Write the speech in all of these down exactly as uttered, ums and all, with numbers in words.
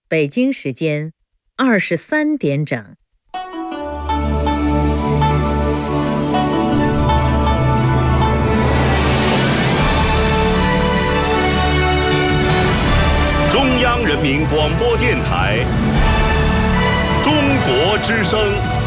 北京时间二十三点整。 中央人民广播电台中国之声。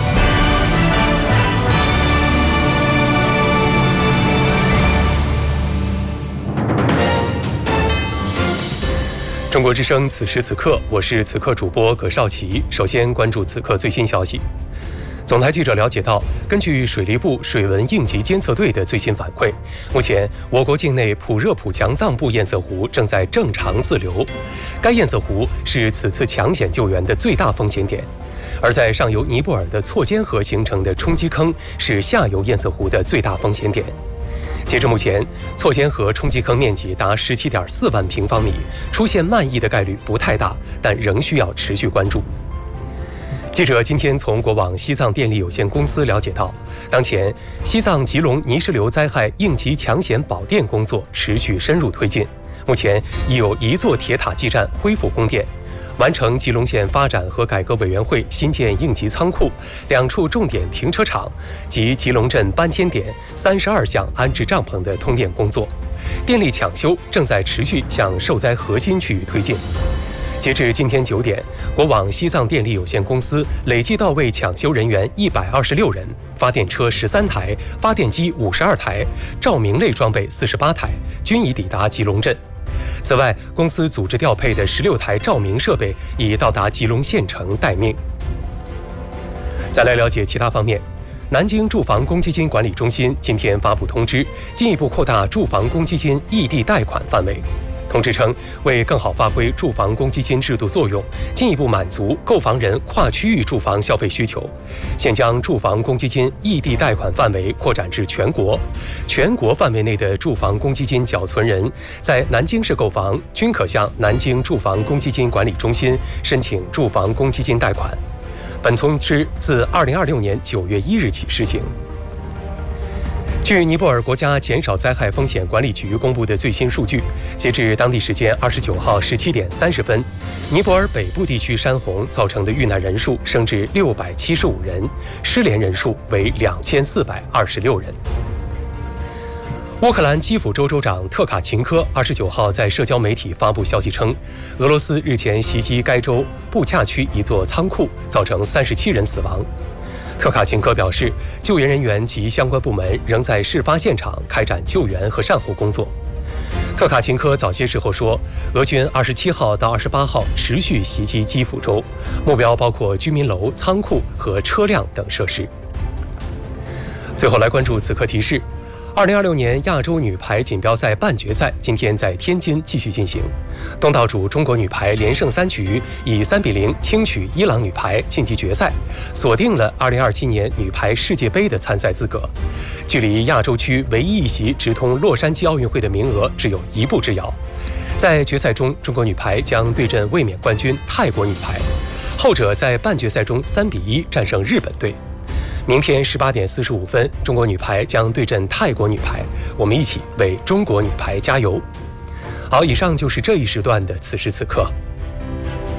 中国之声，此时此刻，我是此刻主播葛少奇。首先关注此刻最新消息。总台记者了解到，根据水利部水文应急监测队的最新反馈，目前我国境内普热普强藏布堰塞湖正在正常自流，该堰塞湖是此次抢险救援的最大风险点。而在上游尼泊尔的错间河形成的冲击坑是下游堰塞湖的最大风险点。截至目前，错间河冲击坑面积达 十七点四万平方米，出现漫溢的概率不太大，但仍需要持续关注。记者今天从国网西藏电力有限公司了解到，当前西藏吉隆泥石流灾害应急抢险保电工作持续深入推进，目前已有一座铁塔基站恢复供电，完成吉隆县发展和改革委员会新建应急仓库、两处重点停车场及吉隆镇搬迁点三十二项安置帐篷的通电工作，电力抢修正在持续向受灾核心区域推进。截至今天九点，国网西藏电力有限公司累计到位抢修人员一百二十六人，发电车十三台，发电机五十二台，照明类装备四十八台，均已抵达吉隆镇。此外，公司组织调配的十六台照明设备已到达吉隆县城待命。再来了解其他方面，南京住房公积金管理中心今天发布通知，进一步扩大住房公积金异地贷款范围。通知称，为更好发挥住房公积金制度作用，进一步满足购房人跨区域住房消费需求，现将住房公积金异地贷款范围扩展至全国。全国范围内的住房公积金缴存人在南京市购房，均可向南京住房公积金管理中心申请住房公积金贷款。本通知自二零二六年九月一日起施行。据尼泊尔国家减少灾害风险管理局公布的最新数据，截至当地时间二十九号十七点三十分，尼泊尔北部地区山洪造成的遇难人数升至六百七十五人，失联人数为两千四百二十六人。乌克兰基辅州州长特卡琴科二十九号在社交媒体发布消息称，俄罗斯日前袭击该州布恰区一座仓库，造成三十七人死亡。特卡琴科表示，救援人员及相关部门仍在事发现场开展救援和善后工作。特卡琴科早些时候说，俄军二十七号到二十八号持续袭击基辅州，目标包括居民楼、仓库和车辆等设施。最后来关注此刻提示。二零二六年亚洲女排锦标赛半决赛今天在天津继续进行，东道主中国女排连胜三局，以三比零轻取伊朗女排晋级决赛，锁定了二零二七年女排世界杯的参赛资格。距离亚洲区唯一一席直通洛杉矶奥运会的名额只有一步之遥。在决赛中，中国女排将对阵卫冕冠军泰国女排，后者在半决赛中三比一战胜日本队。明天十八点四十五分，中国女排将对阵泰国女排，我们一起为中国女排加油。好，以上就是这一时段的此时此刻。